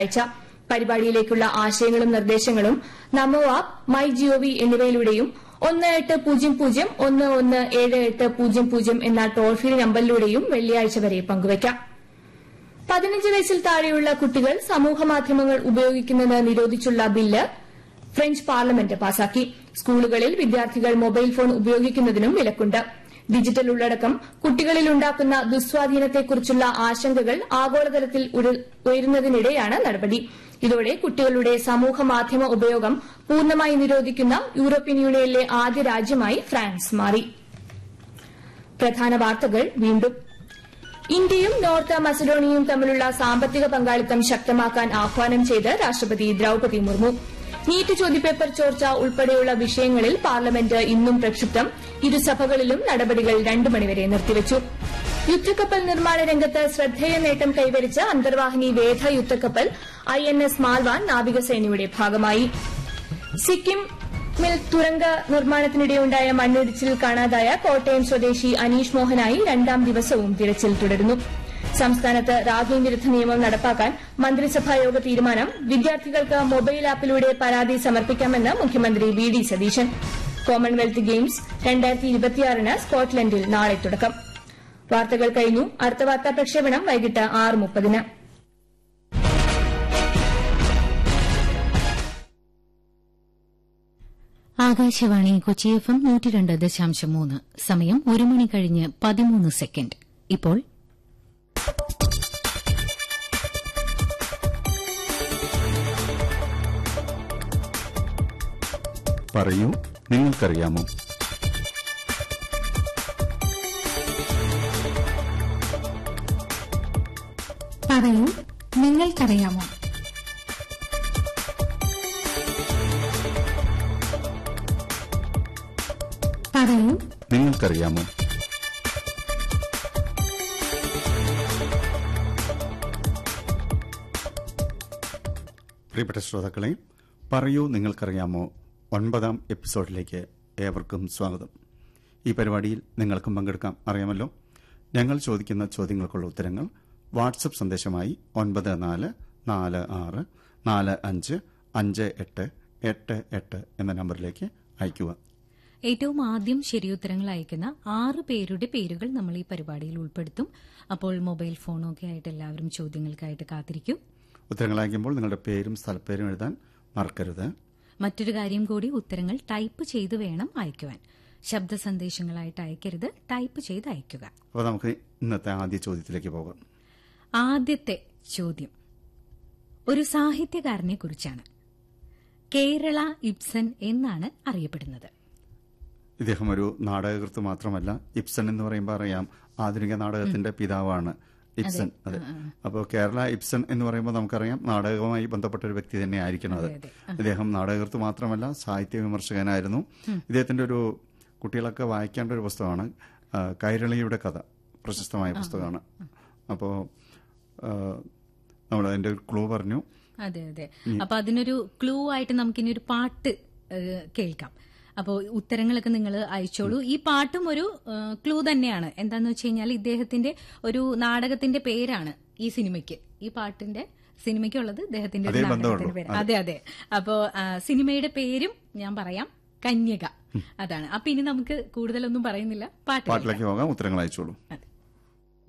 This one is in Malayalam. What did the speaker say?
പരിപാടിയിലേക്കുള്ള ആശയങ്ങളും നിർദ്ദേശങ്ങളും നമോ ആപ്പ്, മൈ ജിഒവി എന്നിവയിലൂടെയും 1800117800 എന്ന ടോൾ ഫ്രീ നമ്പറിലൂടെയും വെള്ളിയാഴ്ച വരെ പങ്കുവയ്ക്കാം. 15 വയസ്സിൽ താഴെയുള്ള കുട്ടികൾ സമൂഹമാധ്യമങ്ങൾ ഉപയോഗിക്കുന്നത് നിരോധിച്ചുള്ള ബില്ല് ഫ്രഞ്ച് പാർലമെന്റ് പാസാക്കി. സ്കൂളുകളിൽ വിദ്യാർത്ഥികൾ മൊബൈൽ ഫോൺ ഉപയോഗിക്കുന്നതിനും വിലക്കുണ്ട്. ഡിജിറ്റൽ ഉള്ളടക്കം കുട്ടികളിൽ ഉണ്ടാക്കുന്ന ദുസ്വാധീനത്തെക്കുറിച്ചുള്ള ആശങ്കകൾ ആഗോളതലത്തിൽ ഉയരുന്നതിനിടെയാണ് നടപടി. ഇതോടെ കുട്ടികളുടെ സമൂഹമാധ്യമ ഉപയോഗം പൂർണ്ണമായി നിരോധിക്കുന്ന യൂറോപ്യൻ യൂണിയനിലെ ആദ്യ രാജ്യമായി ഫ്രാൻസ് മാറി. പ്രധാന വാർത്തകൾ വീണ്ടും. ഇന്ത്യയും നോർത്ത് മസഡോണിയയും തമ്മിലുള്ള സാമ്പത്തിക പങ്കാളിത്തം ശക്തമാക്കാൻ ആഹ്വാനം ചെയ്ത് രാഷ്ട്രപതി ദ്രൌപതി മുർമു. നീറ്റ് ചോദ്യപേപ്പർ ചോർച്ച ഉൾപ്പെടെയുള്ള വിഷയങ്ങളിൽ പാർലമെന്റ് ഇന്നും പ്രക്ഷുബ്ധം. ഇരുസഭകളിലും നടപടികൾ 2 മണിവരെ നിർത്തിവച്ചു. യുദ്ധക്കപ്പൽ നിർമ്മാണ രംഗത്ത് ശ്രദ്ധേയ നേട്ടം കൈവരിച്ച അന്തർവാഹിനി വേധ യുദ്ധക്കപ്പൽ INS മാൽവാൻ നാവികസേനയുടെ ഭാഗമായി. സിക്കിമിൽ തുരങ്ക നിർമ്മാണത്തിനിടെയുണ്ടായ മണ്ണിടിച്ചിലിൽ കാണാതായ കോട്ടയം സ്വദേശി അനീഷ് മോഹനായി 2ാം ദിവസവും തിരച്ചിൽ തുടരുന്നു. സംസ്ഥാനത്ത് റാഗിംഗ് വിരുദ്ധ നിയമം നടപ്പാക്കാൻ മന്ത്രിസഭായോഗ തീരുമാനം. വിദ്യാർത്ഥികൾക്ക് മൊബൈൽ ആപ്പിലൂടെ പരാതി സമർപ്പിക്കാമെന്ന് മുഖ്യമന്ത്രി VD സതീശൻ. കോമൺവെൽത്ത് ഗെയിംസ് 2026 സ്കോട്ട്ലൻഡിൽ നാളെ തുടക്കം. വാർത്തകൾ കഴിഞ്ഞു. അടുത്ത വാർത്താ പ്രക്ഷേപണം വൈകിട്ട് 6:30. ആകാശവാണി കൊച്ചി FM 102.3. സമയം 1 മണി കഴിഞ്ഞ് 13 സെക്കൻഡ്. ഇപ്പോൾ പറയൂ നിങ്ങൾക്കറിയാമോ? പറയൂ നിങ്ങൾക്കറിയാമോ? പറയൂ നിങ്ങൾക്കറിയാമോ? പ്രിയപ്പെട്ട ശ്രോതാക്കളെ, പറയൂ നിങ്ങൾക്കറിയാമോ 9ാം എപ്പിസോഡിലേക്ക് ഏവർക്കും സ്വാഗതം. ഈ പരിപാടിയിൽ നിങ്ങൾക്കും പങ്കെടുക്കാം. അറിയാമല്ലോ, ഞങ്ങൾ ചോദിക്കുന്ന ചോദ്യങ്ങൾക്കുള്ള ഉത്തരങ്ങൾ വാട്സപ്പ് സന്ദേശമായി 9446455888 എന്ന നമ്പറിലേക്ക് അയയ്ക്കുക. ഏറ്റവും ആദ്യം ശരിയുത്തരങ്ങൾ അയക്കുന്ന 6 പേരുടെ പേരുകൾ നമ്മൾ ഈ പരിപാടിയിൽ ഉൾപ്പെടുത്തും. അപ്പോൾ മൊബൈൽ ഫോണൊക്കെ ആയിട്ട് എല്ലാവരും ചോദ്യങ്ങൾക്കായിട്ട് കാത്തിരിക്കും. ഉത്തരങ്ങൾ അയക്കുമ്പോൾ നിങ്ങളുടെ പേരും സ്ഥലപ്പേരും എഴുതാൻ മറക്കരുത്. മറ്റൊരു കാര്യം കൂടി, ഉത്തരങ്ങൾ ടൈപ്പ് ചെയ്ത് വേണം അയക്കുവാൻ. ശബ്ദ സന്ദേശങ്ങളായിട്ട് അയക്കരുത്, ടൈപ്പ് ചെയ്ത് അയക്കുക. അപ്പോൾ നമുക്ക് ഇന്നത്തെ ആദ്യ ചോദ്യത്തിലേക്ക് പോകാം. ആദ്യത്തെ ചോദ്യം ഒരു സാഹിത്യകാരനെ കുറിച്ചാണ്. കേരള ഇബ്സൻ എന്നാണ് അറിയപ്പെടുന്നത്. ഇദ്ദേഹം ഒരു നാടകകൃത്ത് മാത്രമല്ല, ഇബ്സൻ എന്ന് പറയുമ്പോൾ അറിയാം ആധുനിക നാടകത്തിന്റെ പിതാവാണ് ഇബ്സൻ. അതെ. അപ്പോൾ കേരള ഇബ്സൻ എന്ന് പറയുമ്പോൾ നമുക്കറിയാം നാടകവുമായി ബന്ധപ്പെട്ട ഒരു വ്യക്തി തന്നെ ആയിരിക്കണം. അത് ഇദ്ദേഹം നാടകകൃത്ത് മാത്രമല്ല, സാഹിത്യ വിമർശകനായിരുന്നു. ഇദ്ദേഹത്തിന്റെ ഒരു കുട്ടികളൊക്കെ വായിക്കേണ്ട ഒരു പുസ്തകമാണ് കൈരളിയുടെ കഥ. പ്രശസ്തമായ പുസ്തകമാണ്. അപ്പോൾ നമ്മൾ അതിന്റെ ഒരു ക്ലൂ പറഞ്ഞു. അതെ അതെ. അപ്പൊ അതിനൊരു ക്ലൂ ആയിട്ട് നമുക്കിനി ഒരു പാട്ട് കേൾക്കാം. അപ്പോൾ ഉത്തരങ്ങളൊക്കെ നിങ്ങൾ അയച്ചോളൂ. ഈ പാട്ടും ഒരു ക്ലൂ തന്നെയാണ്. എന്താന്ന് വെച്ച് കഴിഞ്ഞാൽ ഇദ്ദേഹത്തിന്റെ ഒരു നാടകത്തിന്റെ പേരാണ് ഈ സിനിമയ്ക്ക്. ഈ പാട്ടിന്റെ സിനിമയ്ക്കുള്ളത് ഇദ്ദേഹത്തിന്റെ ഒരു നാടകത്തിന്റെ പേര്. അതെ അതെ. അപ്പോ സിനിമയുടെ പേരും ഞാൻ പറയാം, കന്യക. അതാണ്. അപ്പൊ ഇനി നമുക്ക് കൂടുതലൊന്നും പറയുന്നില്ല, പാട്ടിലേക്ക് പോകാം. ഉത്തരങ്ങൾ അയച്ചോളൂ. അതെ.